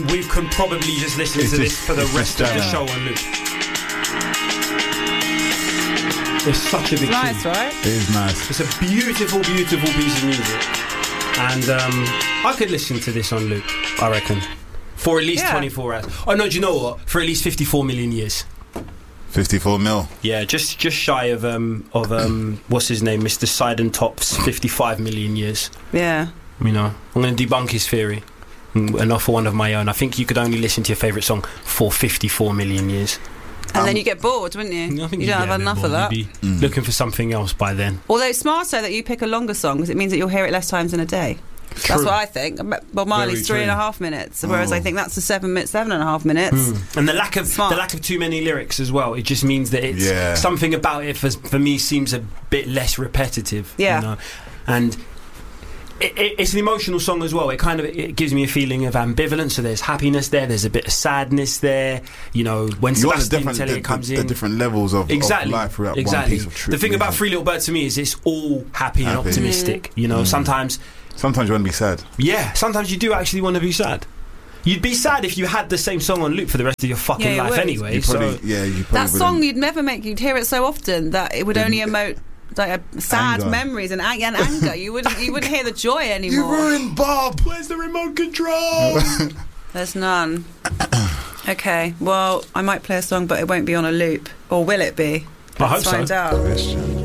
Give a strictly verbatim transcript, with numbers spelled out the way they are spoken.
We can probably just listen It's to just- this for the it's rest just of the down. show on loop. It's such a big Nice, tune. right? It is nice. It's a beautiful, beautiful piece of music. And um, I could listen to this on loop, I reckon. For at least Yeah. twenty-four hours. Oh no, do you know what? For at least fifty-four million years. fifty-four mil. Yeah, just just shy of um of um what's his name, Mister Sidentop's fifty-five million years. Yeah. You know, I'm going to debunk his theory and offer one of my own. I think you could only listen to your favourite song for fifty-four million years. And Um, then you get bored, wouldn't you? I think you you'd don't get have a bit enough of bored. that. You'd be Mm. looking for something else by then. Although it's smarter that you pick a longer song because it means that you'll hear it less times in a day. That's True. what I think. Bob Marley's Very three true. and a half minutes, whereas Oh. I think that's a seven minute, seven and a half minutes. Mm. And the lack of Smart. the lack of too many lyrics as well. It just means that it's Yeah. something about it for for me seems a bit less repetitive. Yeah. You know? And it, it, it's an emotional song as well. It kind of it gives me a feeling of ambivalence. So there's happiness there. There's a bit of sadness there. You know, when You want the Sebastian different, the, Tellier comes the, in. the different levels of, Exactly. of life throughout exactly. one piece of true The thing about music. Three Little Birds to me is it's all happy, and Happy. optimistic. You know, Mm. sometimes, Sometimes you want to be sad. yeah, sometimes you do actually want to be sad. You'd be sad if you had the same song on loop for the rest of your fucking Yeah, you life would. anyway. You probably, so yeah, you probably That song wouldn't- you'd never make. You'd hear it so often that it would Didn't- only emote like a sad Anger. memories and, ang- and anger. You wouldn't. You wouldn't hear the joy You anymore. ruined Bob. where's the remote control? There's none. Okay. Well, I might play a song, but it won't be on a loop, or will it be? I hope Let's so. find out. Question.